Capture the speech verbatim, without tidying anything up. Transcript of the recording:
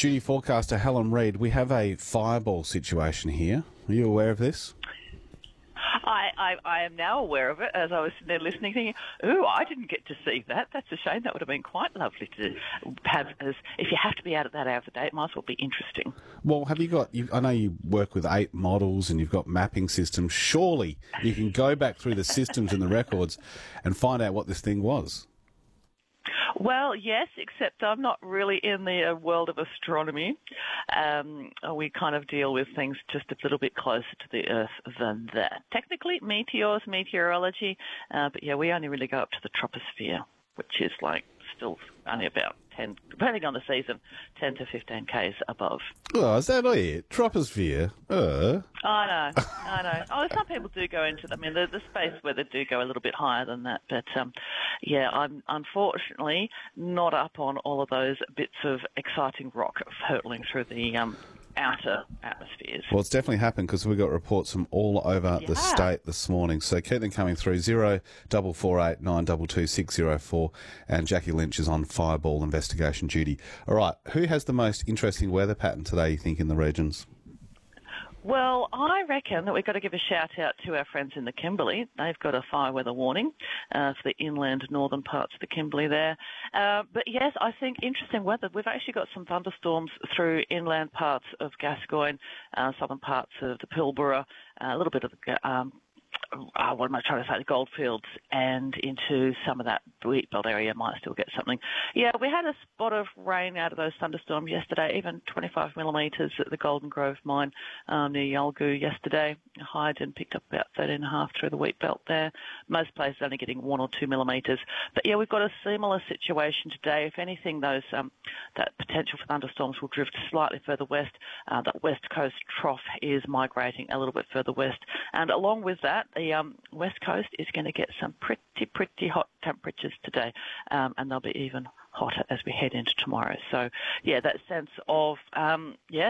Duty forecaster Helen Reid, we have a fireball situation here. Are you aware of this? I, I, I am now aware of it as I was sitting there listening, thinking, ooh, I didn't get to see that. That's a shame. That would have been quite lovely to have. As if you have to be out at that hour of the day, it might as well be interesting. Well, have you got, you, I know you work with eight models and you've got mapping systems. Surely you can go back through the systems and the records and find out what this thing was. Well, yes, except I'm not really in the uh, world of astronomy. Um, we kind of deal with things just a little bit closer to the Earth than that. Technically, meteors, meteorology, uh, but yeah, we only really go up to the troposphere, which is like still only about ten, depending on the season, ten to fifteen k's above. Oh, is that it? Troposphere? Uh. I know, I know. Oh, some people do go into them. I mean, the, the space weather do go a little bit higher than that. But, um, yeah, I'm unfortunately not up on all of those bits of exciting rock hurtling through the um, outer atmospheres. Well, it's definitely happened because we got reports from all over Yeah. the state this morning. So keep them coming through, zero double four eight nine two two six zero four, and Jackie Lynch is on fireball investigation duty. All right, who has the most interesting weather pattern today, you think, in the regions? Well, I reckon that we've got to give a shout out to our friends in the Kimberley. They've got a fire weather warning uh, for the inland northern parts of the Kimberley there. Uh, but yes, I think interesting weather. We've actually got some thunderstorms through inland parts of Gascoyne, uh, southern parts of the Pilbara, uh, a little bit of the um, uh, what am I trying to say, the Goldfields, and into some of that Wheatbelt area might still get something. Yeah, we had a spot of rain out of those thunderstorms yesterday, even twenty-five millimetres at the Golden Grove mine um, near Yalgoo yesterday. Hyden picked up about thirteen and a half through the Wheatbelt there. Most places only getting one or two millimetres. But yeah, we've got a similar situation today. If anything, those um, that potential for thunderstorms will drift slightly further west. Uh, that west coast trough is migrating a little bit further west. And along with that, the um, west coast is going to get some pretty, pretty hot temperatures today, um, and they'll be even hotter as we head into tomorrow. So, yeah, that sense of, um, yeah,